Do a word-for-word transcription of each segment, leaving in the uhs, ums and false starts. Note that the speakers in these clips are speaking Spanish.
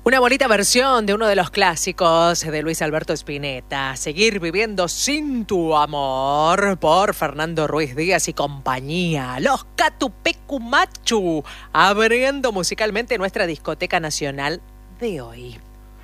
Una bonita versión de uno de los clásicos de Luis Alberto Spinetta, Seguir viviendo sin tu amor, por Fernando Ruiz Díaz y compañía. Los Catupecumachu, abriendo musicalmente nuestra discoteca nacional de hoy.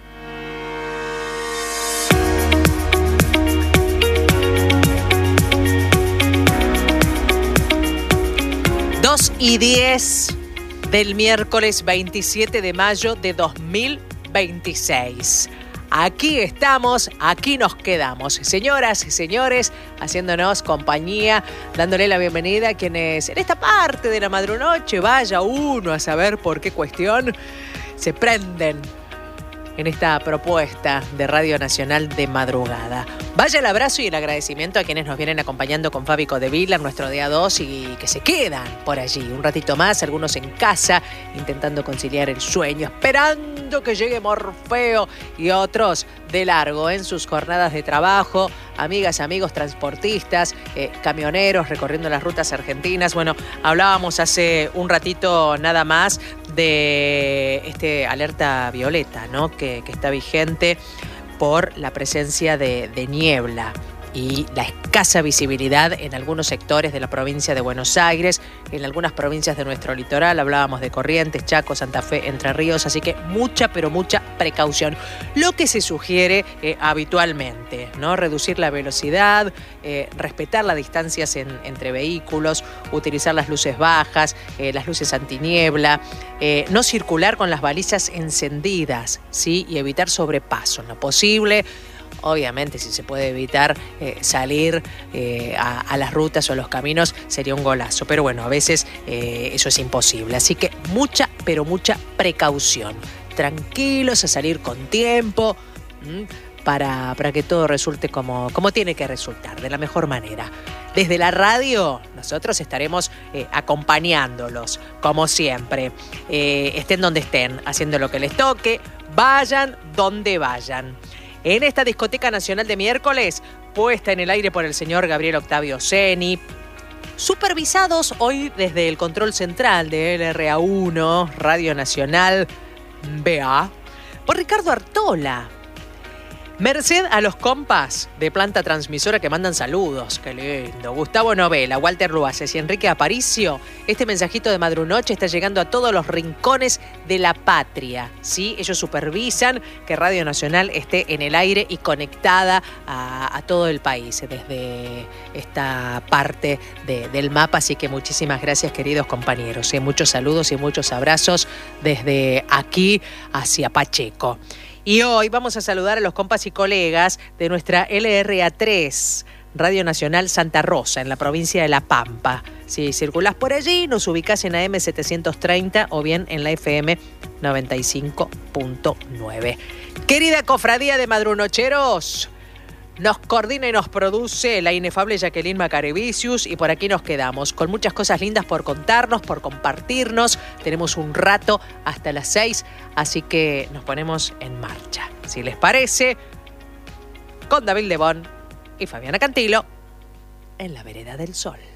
dos y diez del miércoles veintisiete de mayo de dos mil veintiséis. Aquí estamos, aquí nos quedamos. Señoras y señores, haciéndonos compañía, dándole la bienvenida a quienes en esta parte de la madrunoche, vaya uno a saber por qué cuestión, se prenden en esta propuesta de Radio Nacional de madrugada. Vaya el abrazo y el agradecimiento a quienes nos vienen acompañando con Fabi Codevila en nuestro día dos y que se quedan por allí un ratito más, algunos en casa, intentando conciliar el sueño, esperando que llegue Morfeo, y otros de largo en sus jornadas de trabajo, amigas, amigos transportistas, eh, camioneros recorriendo las rutas argentinas. Bueno, hablábamos hace un ratito nada más de este alerta violeta, ¿no? que, que está vigente por la presencia de, de niebla y la escasa visibilidad en algunos sectores de la provincia de Buenos Aires, en algunas provincias de nuestro litoral. Hablábamos de Corrientes, Chaco, Santa Fe, Entre Ríos, así que mucha, pero mucha precaución. Lo que se sugiere eh, habitualmente, ¿no? Reducir la velocidad, eh, respetar las distancias en, entre vehículos, utilizar las luces bajas, eh, las luces antiniebla, eh, no circular con las balizas encendidas, ¿sí? Y evitar sobrepaso en lo posible. Obviamente, si se puede evitar eh, salir eh, a, a las rutas o los caminos, sería un golazo. Pero bueno, a veces eh, eso es imposible. Así que mucha, pero mucha precaución. Tranquilos, a salir con tiempo, ¿m? para, para que todo resulte como, como tiene que resultar, de la mejor manera. Desde la radio, nosotros estaremos eh, acompañándolos, como siempre. Eh, estén donde estén, haciendo lo que les toque, vayan donde vayan. En esta discoteca nacional de miércoles, puesta en el aire por el señor Gabriel Octavio Ceni, supervisados hoy desde el control central de L R A uno, Radio Nacional B A, por Ricardo Artola. Merced a los compas de planta transmisora que mandan saludos, qué lindo. Gustavo Novela, Walter Luaces y Enrique Aparicio. Este mensajito de madrunoche está llegando a todos los rincones de la patria, ¿sí? Ellos supervisan que Radio Nacional esté en el aire y conectada a, a todo el país desde esta parte de, del mapa. Así que muchísimas gracias, queridos compañeros. ¿eh? Muchos saludos y muchos abrazos desde aquí hacia Pacheco. Y hoy vamos a saludar a los compas y colegas de nuestra L R A tres, Radio Nacional Santa Rosa, en la provincia de La Pampa. Si circulás por allí, nos ubicás en A M setecientos treinta o bien en la F M noventa y cinco punto nueve. Querida cofradía de madrunocheros, nos coordina y nos produce la inefable Jacqueline Macarevicius, y por aquí nos quedamos con muchas cosas lindas por contarnos, por compartirnos. Tenemos un rato hasta las seis, así que nos ponemos en marcha. Si les parece, con David Lebón y Fabiana Cantilo, en la Vereda del Sol.